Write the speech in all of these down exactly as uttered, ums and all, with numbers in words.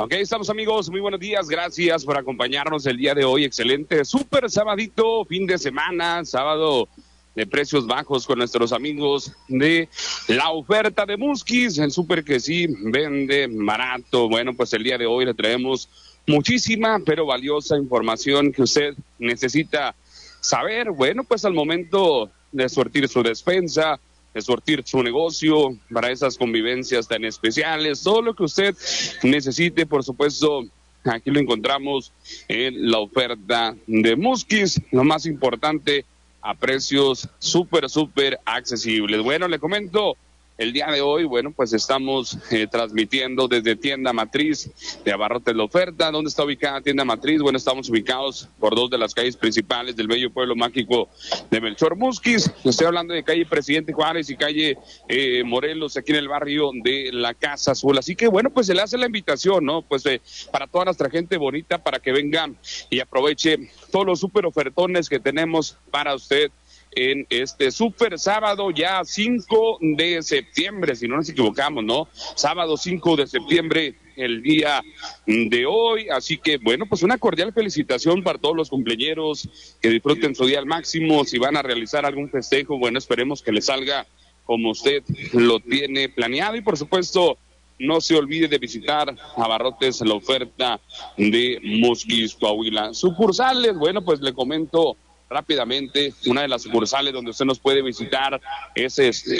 Ok, estamos amigos, muy buenos días, gracias por acompañarnos el día de hoy, excelente, súper sabadito, fin de semana, sábado de precios bajos con nuestros amigos de la oferta de Musquis, el súper que sí vende barato. Bueno, pues el día de hoy le traemos muchísima pero valiosa información que usted necesita saber, bueno, pues al momento de surtir su despensa, de surtir su negocio, para esas convivencias tan especiales, todo lo que usted necesite, por supuesto, aquí lo encontramos en la oferta de Musquis, lo más importante, a precios súper, súper accesibles. Bueno, le comento, el día de hoy, bueno, pues estamos eh, transmitiendo desde Tienda Matriz de Abarrotes La Oferta. ¿Dónde está ubicada Tienda Matriz? Bueno, estamos ubicados por dos de las calles principales del bello pueblo mágico de Melchor Musquis. Estoy hablando de calle Presidente Juárez y calle eh, Morelos, aquí en el barrio de la Casa Azul. Así que, bueno, pues se le hace la invitación, ¿no? Pues eh, para toda nuestra gente bonita, para que vengan y aproveche todos los súper ofertones que tenemos para usted en este súper sábado ya cinco de septiembre, si no nos equivocamos, ¿no? Sábado cinco de septiembre, el día de hoy, así que bueno, pues una cordial felicitación para todos los cumpleañeros, que disfruten su día al máximo. Si van a realizar algún festejo, bueno, esperemos que les salga como usted lo tiene planeado y por supuesto no se olvide de visitar Abarrotes La Oferta de Musquis, Coahuila. Sucursales, bueno, pues le comento rápidamente, una de las sucursales donde usted nos puede visitar es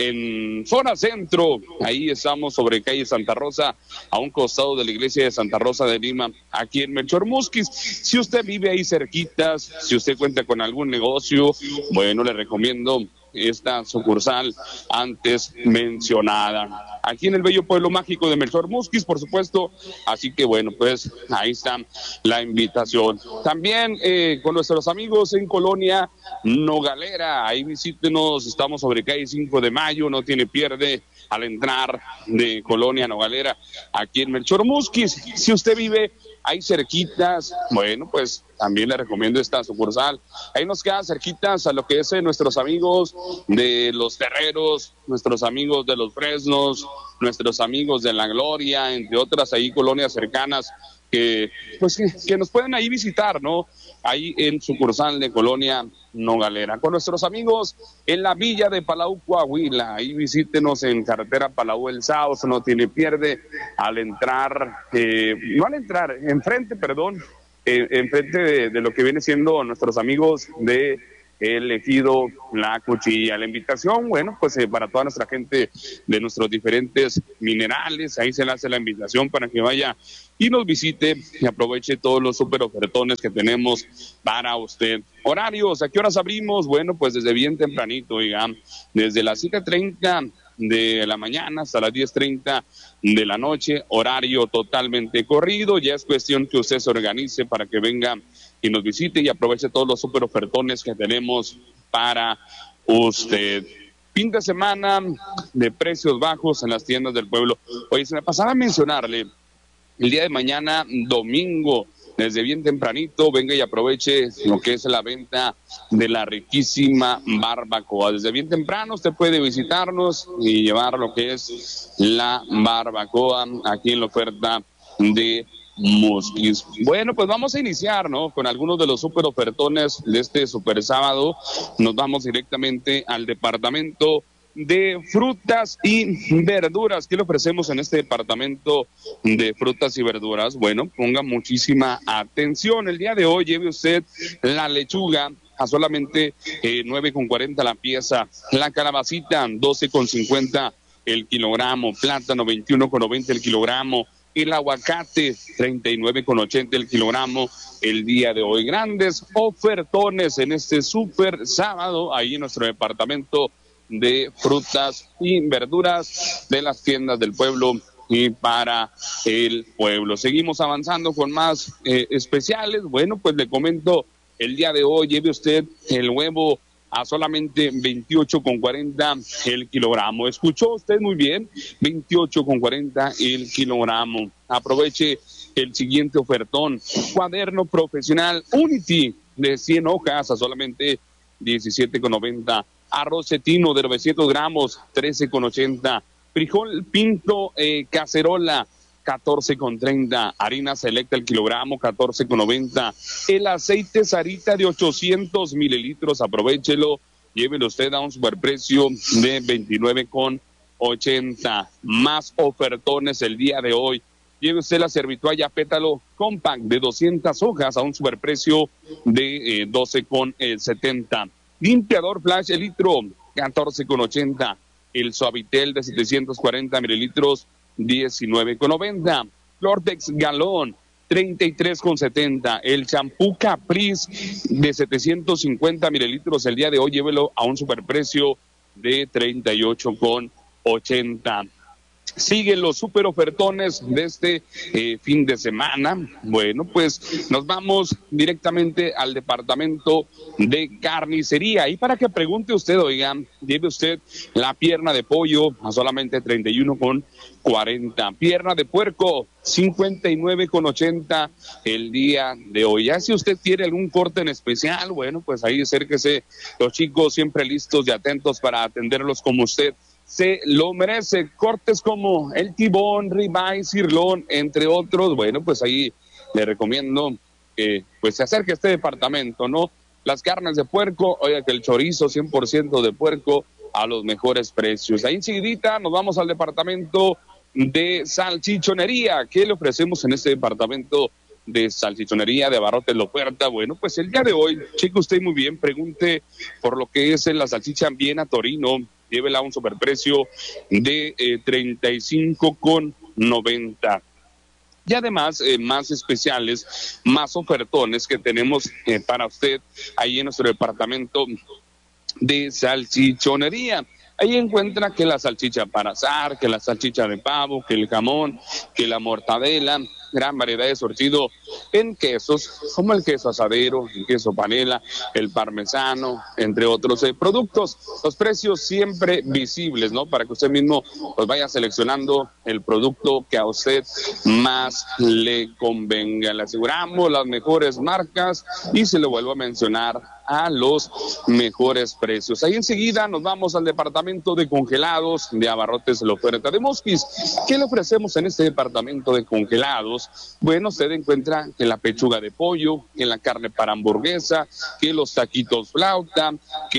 en zona centro, ahí estamos sobre calle Santa Rosa, a un costado de la iglesia de Santa Rosa de Lima, aquí en Melchor Musquis. Si usted vive ahí cerquitas, si usted cuenta con algún negocio, bueno, le recomiendo esta sucursal antes mencionada, aquí en el bello pueblo mágico de Melchor Musquis, por supuesto. Así que bueno, pues ahí está la invitación. También eh, con nuestros amigos en Colonia Nogalera, ahí visítenos, estamos sobre calle cinco de mayo, no tiene pierde al entrar de Colonia Nogalera, aquí en Melchor Musquis. Si usted vive ahí cerquitas, bueno, pues también le recomiendo esta sucursal. Ahí nos quedan cerquitas a lo que es eh, nuestros amigos de los Terreros, nuestros amigos de los Fresnos, nuestros amigos de La Gloria, entre otras ahí colonias cercanas que pues que, que nos pueden ahí visitar, ¿no? Ahí en sucursal de Colonia Nogalera. Con nuestros amigos en la villa de Palau, Coahuila, ahí visítenos en carretera Palau El Sauce, no tiene pierde al entrar, eh, no al entrar, enfrente, perdón, eh, enfrente de, de lo que viene siendo nuestros amigos de el ejido La Cuchilla. La invitación, bueno, pues eh, para toda nuestra gente de nuestros diferentes minerales, ahí se le hace la invitación para que vaya y nos visite y aproveche todos los super ofertones que tenemos para usted. Horarios, ¿a qué horas abrimos? Bueno, pues desde bien tempranito, oiga, desde las siete treinta de la mañana hasta las diez treinta de la noche, horario totalmente corrido. Ya es cuestión que usted se organice para que venga y nos visite y aproveche todos los super ofertones que tenemos para usted. Fin de semana de precios bajos en las tiendas del pueblo. Oye, se me pasaba a mencionarle, el día de mañana, domingo, desde bien tempranito, venga y aproveche lo que es la venta de la riquísima barbacoa. Desde bien temprano usted puede visitarnos y llevar lo que es la barbacoa aquí en la oferta de Musquis. Bueno, pues vamos a iniciar, ¿no? Con algunos de los super ofertones de este super sábado. Nos vamos directamente al departamento de frutas y verduras. ¿Qué le ofrecemos en este departamento de frutas y verduras? Bueno, ponga muchísima atención. El día de hoy lleve usted la lechuga a solamente eh, nueve con cuarenta la pieza, la calabacita doce con cincuenta el kilogramo, plátano veintiuno con noventa el kilogramo, el aguacate treinta y nueve con ochenta el kilogramo el día de hoy. Grandes ofertones en este súper sábado ahí en nuestro departamento de frutas y verduras de las tiendas del pueblo y para el pueblo. Seguimos avanzando con más eh, especiales. Bueno, pues le comento, el día de hoy lleve usted el huevo a solamente veintiocho con cuarenta el kilogramo. ¿Escuchó usted muy bien? veintiocho con cuarenta el kilogramo. Aproveche el siguiente ofertón. Cuaderno profesional Unity de cien hojas a solamente diecisiete con noventa. Arroz cetino de novecientos gramos, trece con ochenta. Frijol pinto eh, cacerola, catorce con treinta. Harina selecta el kilogramo, catorce con noventa. El aceite Sarita de ochocientos mililitros, aprovechelo, llévelo usted a un superprecio de veintinueve con ochenta. Más ofertones el día de hoy. Lleve usted la servitualla pétalo compact de doscientas hojas a un superprecio de eh, doce con setenta. Limpiador Flash el litro, catorce con ochenta. El Suavitel de setecientos cuarenta mililitros, diecinueve con noventa. Clortex Galón, treinta y tres con setenta. El champú Caprice de setecientos cincuenta mililitros el día de hoy, llévelo a un superprecio de treinta y ocho con ochenta. Siguen los super ofertones de este eh, fin de semana. Bueno, pues nos vamos directamente al departamento de carnicería. Y para que pregunte usted, oiga, lleve usted la pierna de pollo a solamente treinta y uno con cuarenta. Pierna de puerco, cincuenta y nueve con ochenta el día de hoy. Ya si usted quiere algún corte en especial, bueno, pues ahí acérquese. Los chicos siempre listos y atentos para atenderlos como usted se lo merece. Cortes como el tibón, ribeye, cirlón, entre otros. Bueno, pues ahí le recomiendo que pues se acerque a este departamento, ¿no? Las carnes de puerco, oiga, que el chorizo cien por ciento de puerco a los mejores precios. Ahí enseguidita nos vamos al departamento de salchichonería. ¿Qué le ofrecemos en este departamento de salchichonería de Abarrotes La Oferta? Bueno, pues el día de hoy, cheque usted muy bien, pregunte por lo que es la salchicha Viena Torino. Llévela a un superprecio de eh, treinta y cinco con noventa. Y además, eh, más especiales, más ofertones que tenemos eh, para usted ahí en nuestro departamento de salchichonería. Ahí encuentra que la salchicha para asar, que la salchicha de pavo, que el jamón, que la mortadela, gran variedad de surtido en quesos, como el queso asadero, el queso panela, el parmesano, entre otros eh, productos. Los precios siempre visibles, ¿no? Para que usted mismo pues vaya seleccionando el producto que a usted más le convenga. Le aseguramos las mejores marcas y se lo vuelvo a mencionar, a los mejores precios. Ahí enseguida nos vamos al departamento de congelados de Abarrotes La Oferta de Mosquis. ¿Qué le ofrecemos en este departamento de congelados? Bueno, usted encuentra que la pechuga de pollo, que la carne para hamburguesa, que los taquitos flauta,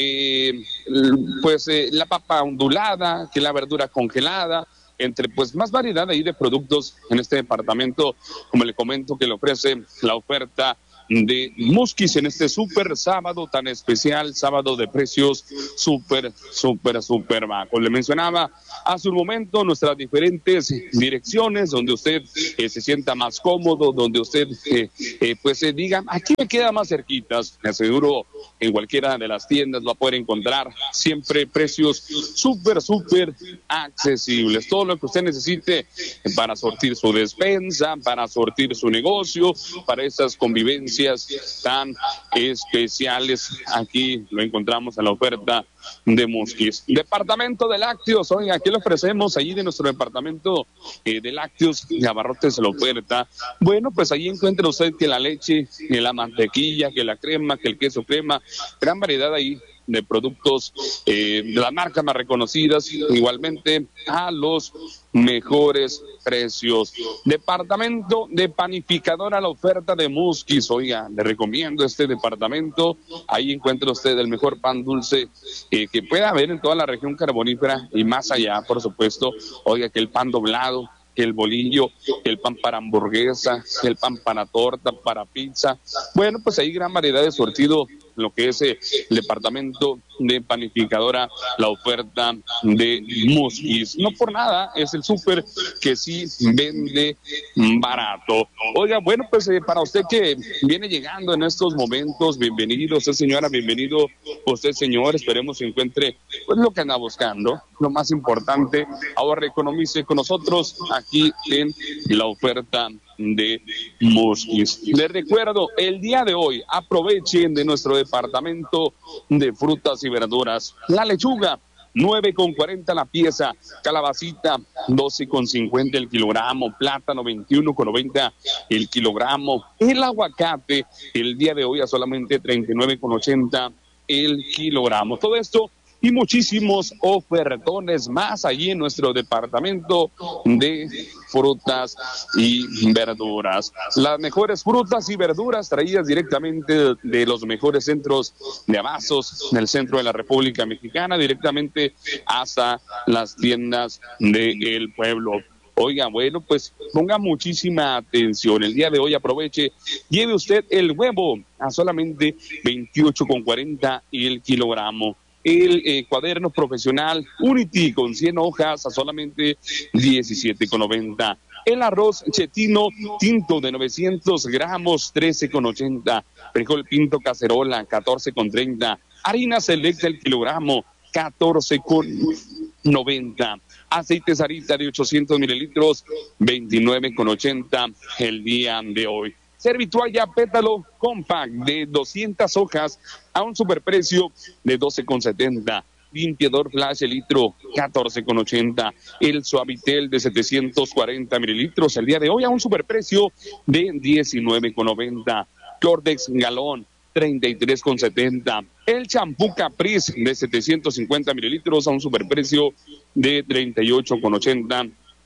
que pues eh, la papa ondulada, que la verdura congelada, entre pues más variedad ahí de productos en este departamento, como le comento, que le ofrece La Oferta de Mosquis en este súper sábado tan especial, sábado de precios súper, súper, súper bajos. Le mencionaba hace un momento nuestras diferentes direcciones donde usted eh, se sienta más cómodo, donde usted eh, eh, pues eh, diga, aquí me queda más cerquitas. Le aseguro, en cualquiera de las tiendas va a poder encontrar siempre precios súper, súper accesibles. Todo lo que usted necesite para sortir su despensa, para sortir su negocio, para esas convivencias tan especiales, aquí lo encontramos en La Oferta de Mosquis. Departamento de lácteos, oiga, aquí le ofrecemos allí de nuestro departamento eh, de lácteos de Abarrotes La Oferta. Bueno, pues allí encuentra usted que la leche, que la mantequilla, que la crema, que el queso crema, gran variedad ahí de productos eh, de las marcas más reconocidas, igualmente a los mejores precios. Departamento de panificadora La Oferta de Mosquis, oiga, le recomiendo este departamento. Ahí encuentra usted el mejor pan dulce eh, que pueda haber en toda la región carbonífera y más allá, por supuesto. Oiga, que el pan doblado, que el bolillo, que el pan para hamburguesa, que el pan para torta, para pizza. Bueno, pues hay gran variedad de surtido, lo que es el departamento de panificadora La Oferta de Mosquis. No por nada, es el súper que sí vende barato. Oiga, bueno, pues eh, para usted que viene llegando en estos momentos, bienvenido, usted señora, bienvenido, usted señor, esperemos se encuentre pues lo que anda buscando, lo más importante, ahora economice con nosotros aquí en La Oferta de Mosquis. Les recuerdo, el día de hoy aprovechen de nuestro departamento de frutas y verduras. La lechuga, nueve con cuarenta la pieza, calabacita, doce con cincuenta el kilogramo, plátano, veintiuno con noventa el kilogramo, el aguacate, el día de hoy a solamente treinta y nueve con ochenta el kilogramo. Todo esto y muchísimos ofertones más allí en nuestro departamento de frutas y verduras. Las mejores frutas y verduras traídas directamente de, de los mejores centros de abastos del centro de la República Mexicana, directamente hasta las tiendas del pueblo. Oiga, bueno, pues ponga muchísima atención. El día de hoy aproveche, lleve usted el huevo a solamente veintiocho con cuarenta y el kilogramo. El eh, cuaderno profesional Unity con cien hojas a solamente diecisiete con noventa. El arroz chetino tinto de novecientos gramos, trece con ochenta. Frijol pinto cacerola, catorce con treinta. Harina selecta el kilogramo, catorce con noventa. Aceite Sarita de ochocientos mililitros, veintinueve con ochenta el día de hoy. Servitualla Pétalo Compact de doscientas hojas a un superprecio de doce con setenta. Limpiador Flash el litro, catorce con ochenta. El Suavitel de setecientos cuarenta mililitros el día de hoy a un superprecio de diecinueve con noventa. Clordex Galón, treinta y tres con setenta. El champú Caprice de setecientos cincuenta mililitros a un superprecio de treinta y ocho con ochenta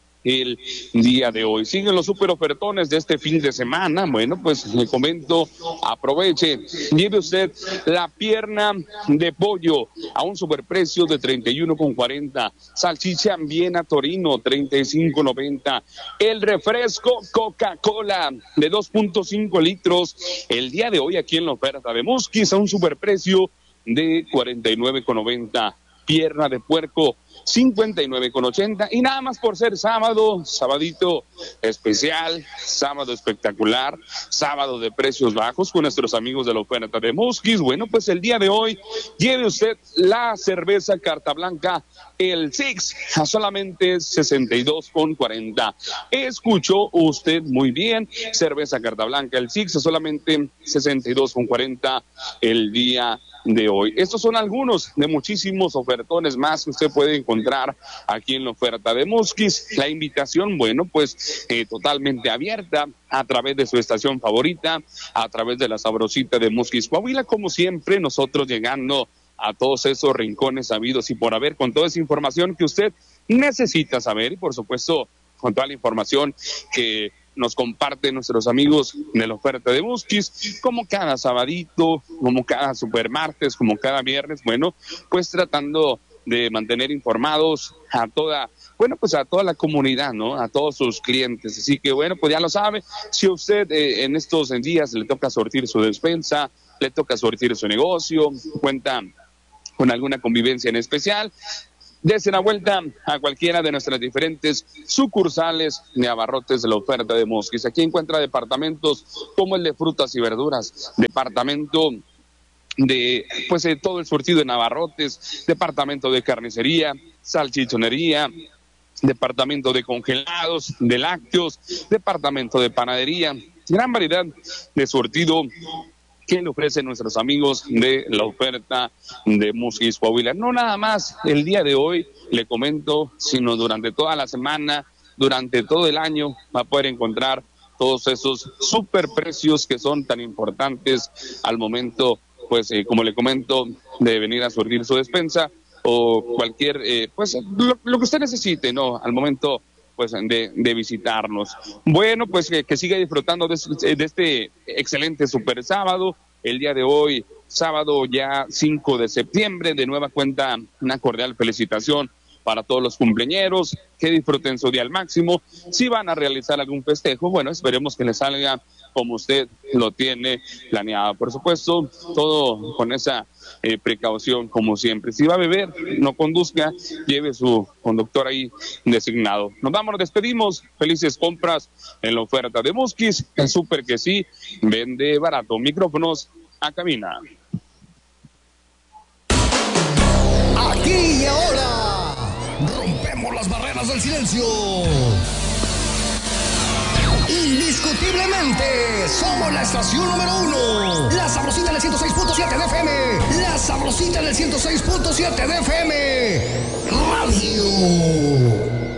el día de hoy. Siguen los super ofertones de este fin de semana. Bueno, pues le comento, aproveche, lleve usted la pierna de pollo a un superprecio de treinta y uno con cuarenta. Salchicha Viena Torino, treinta y cinco con noventa. El refresco Coca-Cola de dos punto cinco litros el día de hoy aquí en la oferta de Musquis a un superprecio de cuarenta y nueve con noventa. Pierna de puerco, cincuenta y nueve con ochenta, y nada más por ser sábado, sabadito especial, sábado espectacular, sábado de precios bajos con nuestros amigos de la oferta de Musquis. Bueno, pues el día de hoy lleve usted la cerveza Carta Blanca, el Six, a solamente sesenta y dos con cuarenta. Escuchó usted muy bien, cerveza Carta Blanca, el Six, a solamente sesenta y dos con cuarenta el día de hoy. Estos son algunos de muchísimos ofertones más que usted puede encontrar aquí en la oferta de Musquis. La invitación, bueno, pues eh, totalmente abierta a través de su estación favorita, a través de la sabrosita de Musquis Coahuila, como siempre, nosotros llegando a todos esos rincones sabidos y por haber, con toda esa información que usted necesita saber, y por supuesto con toda la información que nos comparten nuestros amigos de la oferta de Musquis, como cada sabadito, como cada supermartes, como cada viernes, bueno, pues tratando de mantener informados a toda, bueno, pues a toda la comunidad, ¿no? A todos sus clientes. Así que, bueno, pues ya lo sabe, si usted eh, en estos días le toca sortir su despensa, le toca sortir su negocio, cuenta con alguna convivencia en especial, dese una vuelta a cualquiera de nuestras diferentes sucursales de abarrotes de la oferta de Musquis. Aquí encuentra departamentos como el de frutas y verduras, departamento de pues de todo el surtido en abarrotes, departamento de carnicería, salchichonería, departamento de congelados, de lácteos, departamento de panadería, gran variedad de surtido que le ofrecen nuestros amigos de la oferta de Musquis Coahuila. No nada más el día de hoy, le comento, sino durante toda la semana, durante todo el año, va a poder encontrar todos esos super precios que son tan importantes al momento, pues eh, como le comento, de venir a surtir su despensa o cualquier, eh, pues lo, lo que usted necesite, ¿no? Al momento pues de, de visitarnos. Bueno, pues que, que siga disfrutando de, de este excelente super sábado. El día de hoy, sábado ya cinco de septiembre, de nueva cuenta una cordial felicitación para todos los cumpleañeros, que disfruten su día al máximo. Si van a realizar algún festejo, bueno, esperemos que les salga como usted lo tiene planeado. Por supuesto, todo con esa eh, precaución como siempre. Si va a beber, no conduzca, lleve su conductor ahí designado. Nos vamos, nos despedimos. Felices compras en la oferta de Musquis, el súper que sí vende barato. Micrófonos a cabina. Aquí y ahora rompemos las barreras del silencio. Indiscutiblemente somos la estación número uno. La Sabrosita en el ciento seis punto siete de F M. La Sabrosita en el ciento seis punto siete de F M Radio.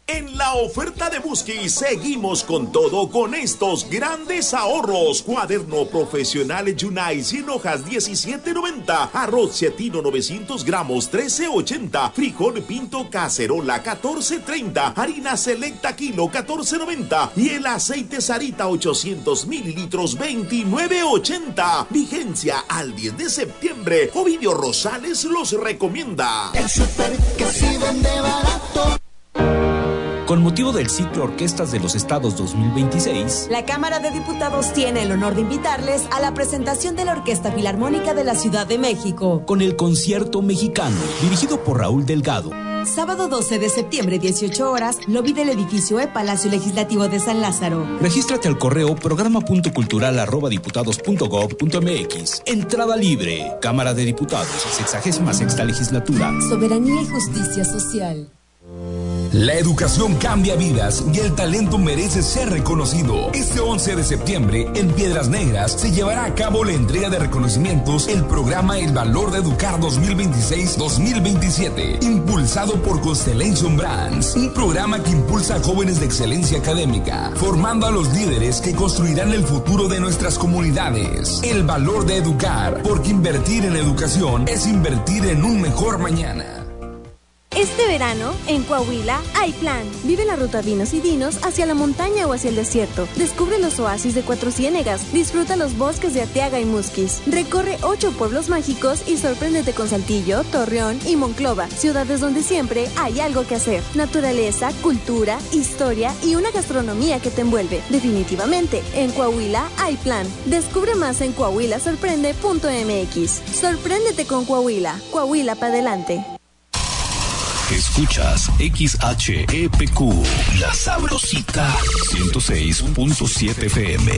En la oferta de Musquis seguimos con todo con estos grandes ahorros. Cuaderno profesional Yunai cien hojas diecisiete noventa. Arroz cetino novecientos gramos trece ochenta. Frijol pinto cacerola catorce treinta. Harina selecta kilo catorce noventa. Y el aceite Sarita ochocientos mililitros veintinueve ochenta. Vigencia al diez de septiembre. Ovidio Rosales los recomienda. El súper que sí vende barato. Con motivo del ciclo Orquestas de los Estados dos mil veintiséis, la Cámara de Diputados tiene el honor de invitarles a la presentación de la Orquesta Filarmónica de la Ciudad de México, con el Concierto Mexicano, dirigido por Raúl Delgado. Sábado doce de septiembre, dieciocho horas, lobby del edificio E, Palacio Legislativo de San Lázaro. Regístrate al correo programa.cultural arroba diputados punto gob punto mx. Entrada libre. Cámara de Diputados, sexagésima sexta legislatura. Soberanía y justicia social. La educación cambia vidas y el talento merece ser reconocido. Este once de septiembre, en Piedras Negras, se llevará a cabo la entrega de reconocimientos, el programa El Valor de Educar dos mil veintiséis dos mil veintisiete, impulsado por Constellation Brands, un programa que impulsa a jóvenes de excelencia académica, formando a los líderes que construirán el futuro de nuestras comunidades. El Valor de Educar, porque invertir en educación es invertir en un mejor mañana. Este verano, en Coahuila, hay plan. Vive la ruta Vinos y Dinos hacia la montaña o hacia el desierto. Descubre los oasis de Cuatro Ciénegas. Disfruta los bosques de Arteaga y Musquis. Recorre ocho pueblos mágicos y sorpréndete con Saltillo, Torreón y Monclova. Ciudades donde siempre hay algo que hacer. Naturaleza, cultura, historia y una gastronomía que te envuelve. Definitivamente, en Coahuila hay plan. Descubre más en coahuila sorprende punto m x. Sorpréndete con Coahuila. Coahuila para adelante. Escuchas X H E P Q, La Sabrosita, ciento seis punto siete F M.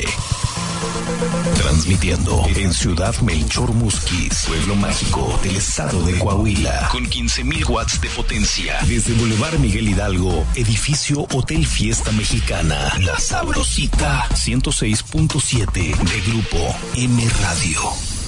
Transmitiendo en Ciudad Melchor Musquis, pueblo mágico del estado de Coahuila, con quince mil watts de potencia. Desde Boulevard Miguel Hidalgo, edificio Hotel Fiesta Mexicana. La Sabrosita, ciento seis punto siete de Grupo M Radio.